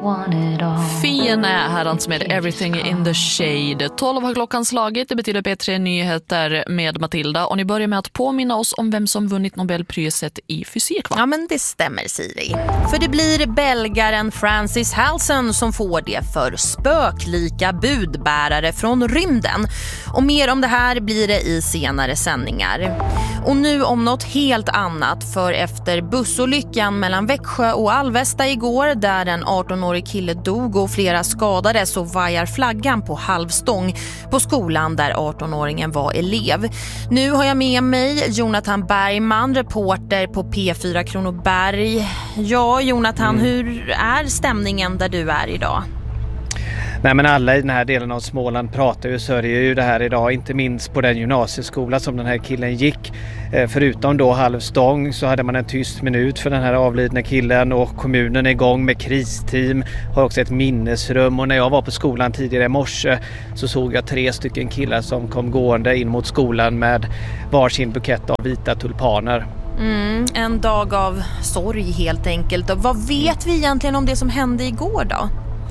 Fin är herrans med Everything in the Shade. 12 har klockan slagit, det betyder P3 Nyheter med Matilda. Och ni börjar med att påminna oss om vem som vunnit Nobelpriset i fysik, va? Ja, men det stämmer, Siri. För det blir belgaren Francis Halsen som får det för spöklika budbärare från rymden. Och mer om det här blir det i senare sändningar. Och nu om något helt annat, för efter bussolyckan mellan Växjö och Alvesta igår, där en 18-årig kille dog och flera skadades, så vajar flaggan på halvstång på skolan där 18-åringen var elev. Nu har jag med mig Jonathan Bergman, reporter på P4 Kronoberg. Ja, Jonathan, hur är stämningen där du är idag? Nej, men alla i den här delen av Småland pratar ju och sörjer ju det här idag, inte minst på den gymnasieskola som den här killen gick. Förutom då halvstång så hade man en tyst minut för den här avlidna killen, och kommunen är igång med kristeam, har också ett minnesrum. Och när jag var på skolan tidigare i morse så såg jag 3 stycken killar som kom gående in mot skolan med varsin bukett av vita tulpaner. En dag av sorg helt enkelt. Och vad vet vi egentligen om det som hände igår då?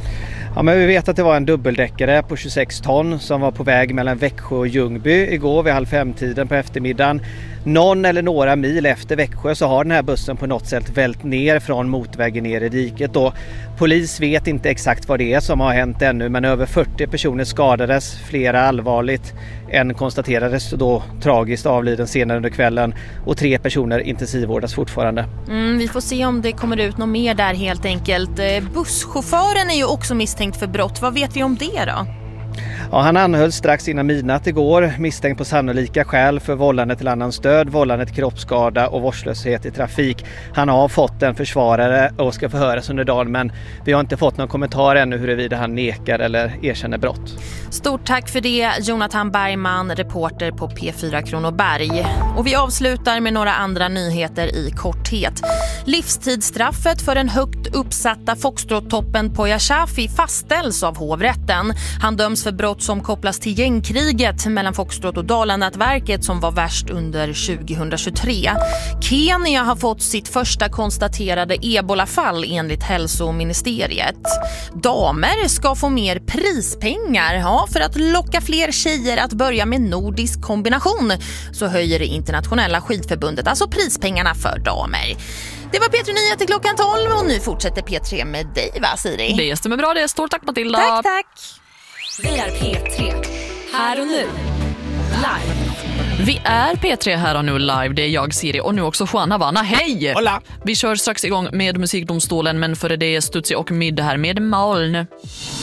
Ja, men vi vet att det var en dubbeldäckare på 26 ton som var på väg mellan Växjö och Ljungby igår vid 4:30 på eftermiddagen. Någon eller några mil efter Växjö så har den här bussen på något sätt vält ner från motvägen ner i diket. Och polis vet inte exakt vad det är som har hänt ännu, men över 40 personer skadades, flera allvarligt. En konstaterades då tragiskt avliden senare under kvällen, och 3 personer intensivvårdas fortfarande. Vi får se om det kommer ut något mer där helt enkelt. Busschauffören är ju också misstänkt för brott. Vad vet vi om det då? Ja, han anhölls strax innan midnatt igår, misstänkt på sannolika skäl för vållande till annans död, vållande till kroppsskada och vårdslöshet i trafik. Han har fått en försvarare och ska förhöras under dagen, men vi har inte fått någon kommentar ännu huruvida han nekar eller erkänner brott. Stort tack för det, Jonathan Bergman, reporter på P4 Kronoberg. Och vi avslutar med några andra nyheter i korthet. Livstidsstraffet för den högt uppsatta foxtrot-toppen Poya Shafi fastställs av hovrätten. Han döms för brott som kopplas till gängkriget mellan Foxtrot och Dalanätverket som var värst under 2023. Kenya har fått sitt första konstaterade ebolafall enligt hälsoministeriet. Damer ska få mer prispengar för att locka fler tjejer att börja med nordisk kombination. Så höjer det internationella skidförbundet alltså prispengarna för damer. Det var P3 Nyheter klockan 12 och nu fortsätter P3 med dig, va Siri? Det stämmer bra, det är stort tack Matilda. Tack. Vi är P3, här och nu, live. Vi är P3 här och nu live, det är jag Siri och nu också Juan Havana. Hej! Hola! Vi kör strax igång med musikdomstolen, men före det är Stutsi och Midde här med Maln.